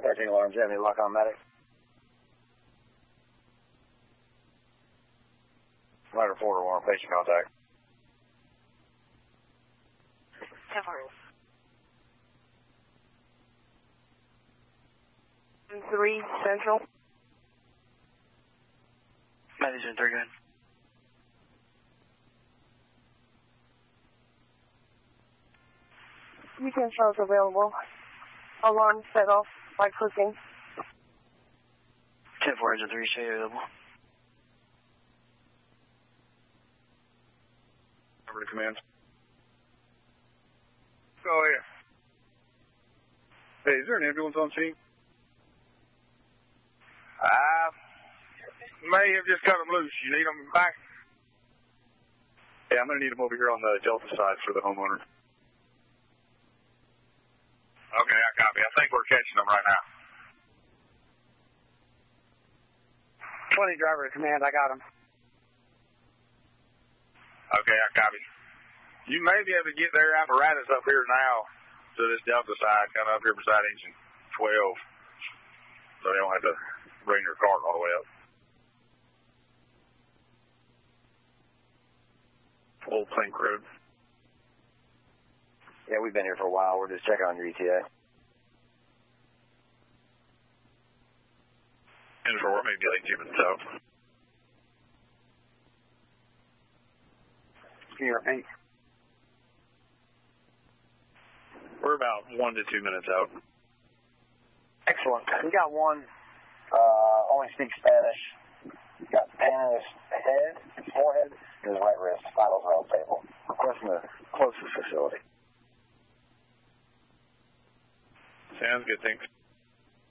13 alarm, Jimmy, lock on medic. Ladder 4 alarm, patient contact. 3 Central. Medicine 3, good. Weekend shows available. Alarm set off by clicking. 10-4 engine 3, show you available. Over to command. Go ahead. Hey, is there an ambulance on scene? May have just cut them loose. You need them back? Yeah, I'm going to need them over here on the Delta side for the homeowner. Okay, I copy. I think we're catching them right now. 20 driver to command, I got him. Okay, I copy. You may be able to get their apparatus up here now to this Delta side, kind of up here beside engine 12, so they don't have to bring their cart all the way up. Old Plank Road. Yeah, we've been here for a while. We're just checking on your ETA. And for maybe like 2 minutes out. Can you repeat? We're about 1 to 2 minutes out. Excellent. We got one, only speaks Spanish. Got pain in his head, his forehead, and his right wrist. Vitals are all stable. Requesting the closest facility. Sounds good, thanks.